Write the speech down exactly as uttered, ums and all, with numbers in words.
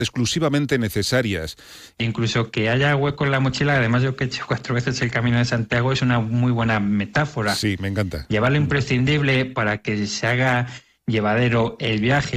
exclusivamente necesarias. Incluso que haya hueco en la mochila, además yo que he hecho cuatro veces el Camino de Santiago, es una muy buena metáfora. Sí, me encanta. Llevar lo imprescindible para que se haga llevadero el viaje.